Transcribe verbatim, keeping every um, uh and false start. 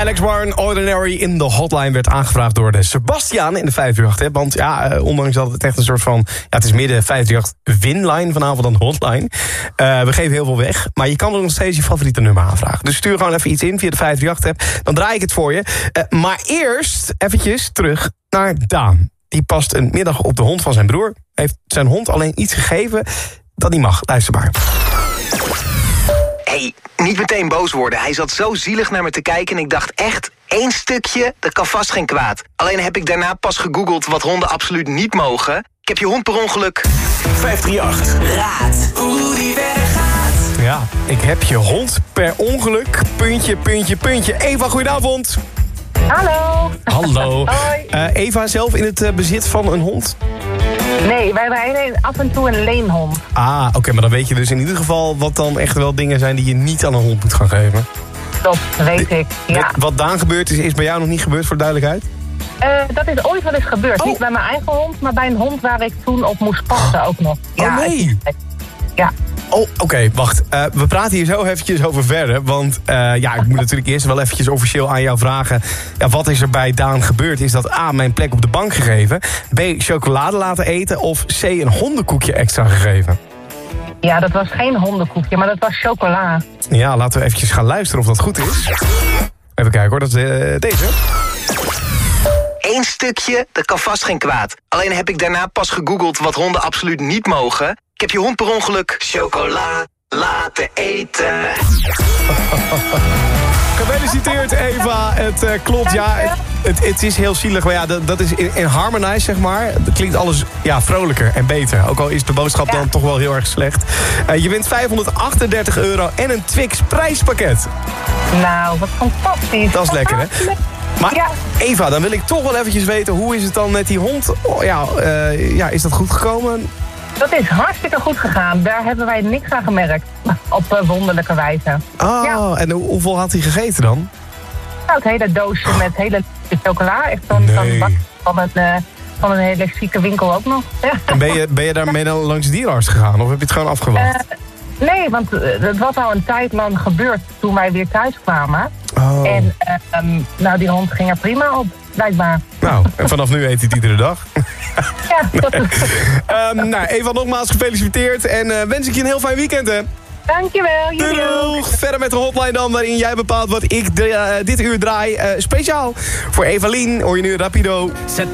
Alex Warren, Ordinary in de hotline werd aangevraagd door de Sebastiaan in de vijf drie acht. Hè? Want ja, uh, ondanks dat het echt een soort van... Ja, het is meer de vijf drie acht winline vanavond dan de hotline. Uh, we geven heel veel weg, maar je kan er nog steeds je favoriete nummer aanvragen. Dus stuur gewoon even iets in via de vijf drie acht app. Dan draai ik het voor je. Uh, maar eerst eventjes terug naar Daan. Die past een middag op de hond van zijn broer. Heeft zijn hond alleen iets gegeven dat niet mag. Luister maar. Hey, niet meteen boos worden. Hij zat zo zielig naar me te kijken en ik dacht echt... één stukje, dat kan vast geen kwaad. Alleen heb ik daarna pas gegoogeld wat honden absoluut niet mogen. Ik heb je hond per ongeluk... vijf drie acht. Raad hoe die weggaat. Ja, ik heb je hond per ongeluk. Puntje, puntje, puntje. Eva, goedenavond. Hallo. Hallo. Hoi. Uh, Eva, zelf in het uh, bezit van een hond? Nee, wij rijden af en toe een leenhond. Ah, oké, okay, maar dan weet je dus in ieder geval... wat dan echt wel dingen zijn die je niet aan een hond moet gaan geven. Klopt, dat weet ik, ja. Wat Daan gebeurd is, is bij jou nog niet gebeurd, voor de duidelijkheid? Uh, dat is ooit wel eens gebeurd. Oh. Niet bij mijn eigen hond, maar bij een hond waar ik toen op moest passen ook nog. Ja, oh nee! Ja. Oh, oké, okay, wacht. Uh, we praten hier zo eventjes over verder. Want uh, ja, ik moet natuurlijk eerst wel eventjes officieel aan jou vragen... Ja, wat is er bij Daan gebeurd? Is dat A, mijn plek op de bank gegeven... B, chocolade laten eten... of C, een hondenkoekje extra gegeven? Ja, dat was geen hondenkoekje, maar dat was chocola. Ja, laten we eventjes gaan luisteren of dat goed is. Even kijken hoor, dat is uh, deze. Eén stukje, dat kan vast geen kwaad. Alleen heb ik daarna pas gegoogeld wat honden absoluut niet mogen. Ik heb je hond per ongeluk chocola laten eten. Gefeliciteerd Eva, het uh, klopt, ja, het, het, het is heel zielig, maar ja, dat, dat is in, in Harmonize, zeg maar. Dat klinkt alles ja, vrolijker en beter, ook al is de boodschap ja. dan toch wel heel erg slecht. Uh, je wint vijfhonderdachtendertig euro en een Twix prijspakket. Nou, wat fantastisch. Dat is lekker, hè? Maar ja. Eva, dan wil ik toch wel eventjes weten, hoe is het dan met die hond? Oh, ja, uh, ja, is dat goed gekomen? Dat is hartstikke goed gegaan. Daar hebben wij niks aan gemerkt. Op uh, wonderlijke wijze. Oh, ja. En hoe, hoeveel had hij gegeten dan? Nou, het hele doosje met hele chocola. Echt zo'n nee. bak van een, uh, van een hele chique winkel ook nog. Ja. En ben je, ben je daarmee dan langs de dierenarts gegaan? Of heb je het gewoon afgewacht? Uh, nee, want uh, het was al een tijd lang gebeurd toen wij weer thuis kwamen. Oh. En uh, um, nou, die hond ging er prima op, blijkbaar. Nou, en vanaf nu eet hij het iedere dag. Ja, dat is... um, nou, Eva, nogmaals gefeliciteerd. En uh, wens ik je een heel fijn weekend, hè. Dankjewel, jullie ook. Verder met de hotline dan, waarin jij bepaalt wat ik uh, dit uur draai. Uh, speciaal voor Evalien, hoor je nu Rapido. Zet